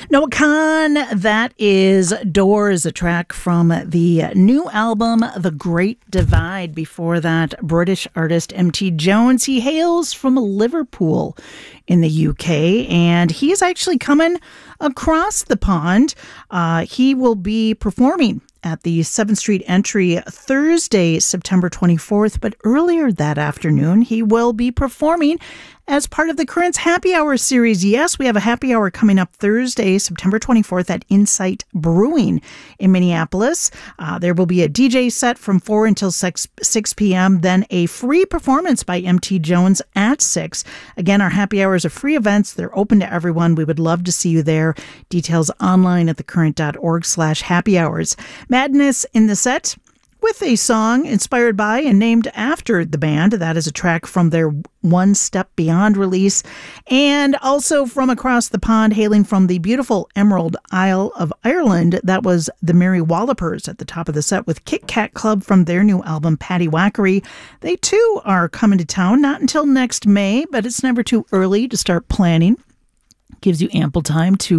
Noah Khan, that is Doors, a track from the new album, The Great Divide. Before that, British artist M.T. Jones. He hails from Liverpool in the UK, and he is actually coming across the pond. He will be performing at the 7th Street Entry Thursday, September 24th, but earlier that afternoon, he will be performing as part of the Currents Happy Hour series. Yes, we have a happy hour coming up Thursday, September 24th at Insight Brewing in Minneapolis. There will be a DJ set from 4 until 6 p.m., then a free performance by M.T. Jones at 6. Again, our happy hours are free events. They're open to everyone. We would love to see you there. Details online at thecurrent.org/happy hours. Madness in the set with a song inspired by and named after the band. That is a track from their One Step Beyond release. And also from across the pond, hailing from the beautiful Emerald Isle of Ireland, that was the Mary Wallopers at the top of the set with Kit Kat Club from their new album, Patty Wackery. They too are coming to town, not until next May, but it's never too early to start planning. Gives you ample time to,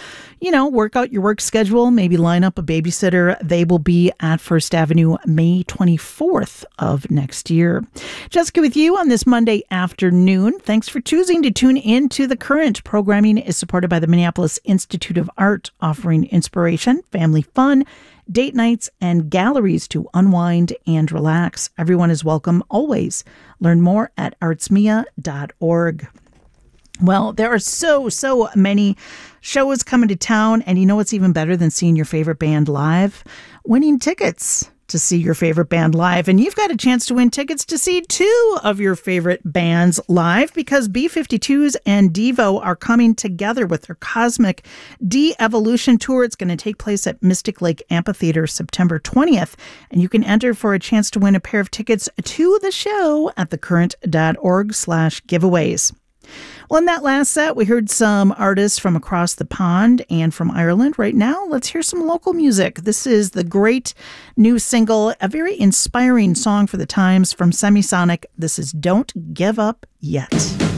work out your work schedule, maybe line up a babysitter. They will be at First Avenue May 24th of next year. Jessica with you on this Monday afternoon. Thanks for choosing to tune in to The Current. Programming is supported by the Minneapolis Institute of Art, offering inspiration, family fun, date nights, and galleries to unwind and relax. Everyone is welcome always. Learn more at artsmia.org. Well, there are so many shows coming to town, and you know what's even better than seeing your favorite band live? Winning tickets to see your favorite band live. And you've got a chance to win tickets to see two of your favorite bands live, because B-52s and Devo are coming together with their Cosmic De-Evolution Tour. It's going to take place at Mystic Lake Amphitheater September 20th, and you can enter for a chance to win a pair of tickets to the show at thecurrent.org/giveaways. Well, in that last set, we heard some artists from across the pond and from Ireland. Right now, let's hear some local music. This is the great new single, a very inspiring song for the times from Semisonic. This is Don't Give Up Yet.